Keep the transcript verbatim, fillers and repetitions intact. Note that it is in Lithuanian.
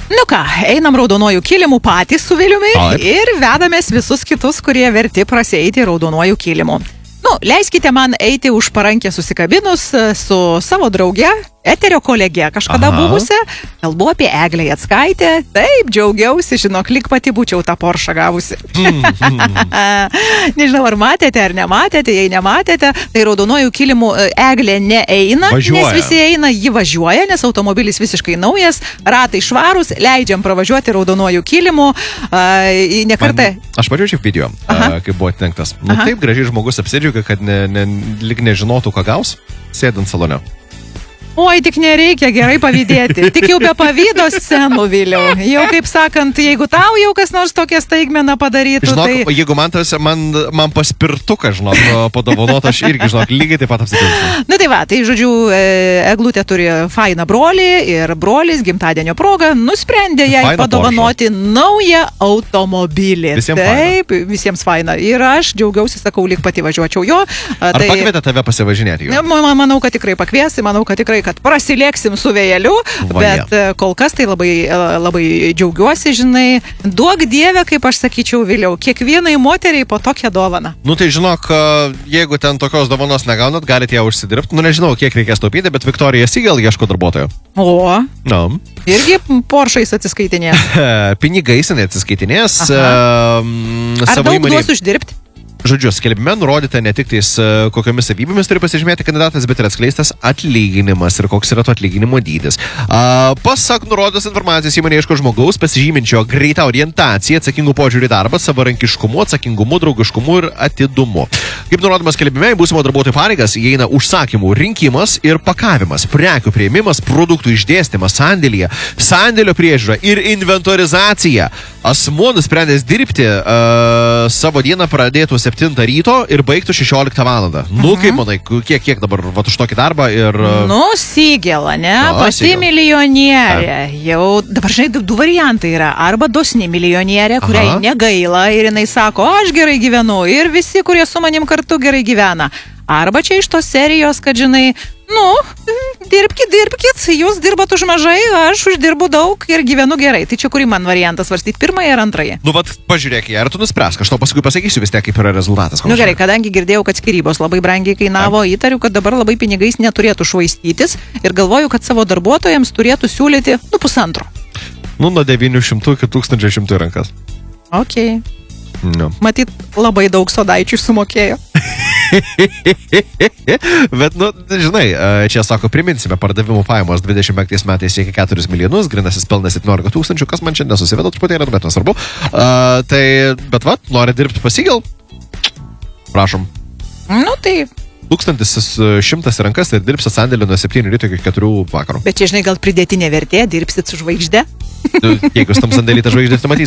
Nu ką, einam raudonuoju kilimu patys su Viliumi Taip. ir vedamės visus kitus, kurie verti prasieiti raudonuoju kilimu. Nu, leiskite man eiti už parankę susikabinus su savo drauge, eterio kolegė kažkada Aha. buvusią. Kalbu apie Eglę Jackaitę. Taip, džiaugiausi, žinok, lyg pati būčiau tą Porsche gavusi. Nežinau, ar matėte, ar nematėte, jei nematėte, tai raudonuoju kilimu Eglė neeina, Važiuoja. nes visi eina, ji važiuoja, nes automobilis visiškai naujas, ratai švarūs, leidžiam pravažiuoti raudonuoju kilimu. A, ne kartą. Man, aš mačiau šią video, Aha. a, kaip buvo atnenktas. Nu, Aha. taip gražiai žmogus apsidžiaugia, kad ne, ne, lyg nežinotų, ką gaus, sėdant salone. Oi, tik nereikia gerai pavydėti. Tik jau be pavydo scenų, Viliau. Jau kaip sakant, jeigu tau jau kas nors tokia staigmena padarytų, Žinok, tai... jeigu man tas, man, man paspirtuką, žinok, padovanot, aš irgi, žinok, lygiai taip pat apsidžiaugsiu. Na tai va, tai žodžiu, e, Eglutė turi fainą brolį ir brolis gimtadienio proga nusprendė jai Fainą padovanoti naują automobilį. Visiems Taip, faina. Visiems faina. Ir aš džiaugiausi, sakau, lyg pati važiuočiau jo. A, Ar pakvietė tave pasivažinėti jo? Ma- Manau, kad tikrai pakviesi, manau, kad tikrai, kad prasilėksim su vėjeliu, Vaje. bet e, kol kas tai labai, e, labai džiaugiuosi, žinai, duok dievę, kaip aš sakyčiau, Viliau, kiekvienai moteriai po tokią dovaną. Nu tai žinok, jeigu ten tokios dovanos negaunat, galite ją užsidirbti. Nu nežinau, kiek reikės taupyti, bet Viktorija Sigal ieško darbuotojo. O, Na. irgi Porsche'ais atsiskaitinė. Pinigais jinai atsiskaitinės. Aha. Um, Ar daug duos uždirbti? Žodžiu, skelbime nurodyta ne tik tais, uh, kokiamis savybėmis turi pasižymėti kandidatas, bet ir atskleistas atlyginimas ir koks yra to atlyginimo dydis. Uh, pasak nurodytos informacijos, įmonė ieško žmogaus pasižyminčio greitą orientaciją, atsakingų požiūrį į darbą, savarankiškumu, atsakingumu, draugiškumu ir atidumu. Kaip nurodomas skelbime, į būsimo darbuotojų pareigas įeina užsakymų rinkimas ir pakavimas, prekių prieimimas, produktų išdėstymas sandėlyje, sandėlio priežiūra ir inventorizacija. Asmuo nusprendęs dirbti uh, savo dieną pradėtų septintą ryto ir baigtų šešioliktą valandą. Mhm. Nu, kaip manai, kiek, kiek dabar vat, už tokį darbą ir... Uh... Nu, Sigela, ne? Na, Pati Sigel. milijonierė. Jau, dabar žinai, du, du variantai yra. Arba dosni milijonierė, kuriai Aha. negaila ir jinai sako, aš gerai gyvenu ir visi, kurie su manim kartu gerai gyvena. Arba čia iš tos serijos, kad žinai, nu, dirbkit, dirbkit, jūs dirbat už mažai, aš uždirbu daug ir gyvenu gerai. Tai čia kurį man variantą svarstyti, pirmąją ar antrąją? Nu, vat, pažiūrėk, ar tu nuspręsk, aš tau paskui pasakysiu vis tiek, kaip yra rezultatas. Nu gerai, kadangi girdėjau, kad skyrybos labai brangiai kainavo, įtariu, kad dabar labai pinigais neturėtų švaistytis ir galvoju, kad savo darbuotojams turėtų siūlyti, nu, pusantro. Nu, nuo devynių šimtų iki tūkstančio šimtų rankas. Ok. Nu. Matyt, labai daug sodaičių sumokėjo. Bet, nu, žinai, čia sako, priminsime, pardavimų pajamos dvidešimt penktais metais siekia keturis milijonus, grynasis pelnas septyniolika tūkstančių, kas man čia nesusiveda truputėlį, bet nesvarbu. Uh, tai, bet va, nori dirbti Pasigal? Prašom. Nu tai, Tūkstantis šimtas rankas ir dirbsit sandėlį nuo septynių ryto iki keturių vakaro. bet čia, žinai, gal pridėtinė vertė, dirbsit su žvaigžde. Jeigu jūs tam sandėlį tą žvaigždę, tai matys.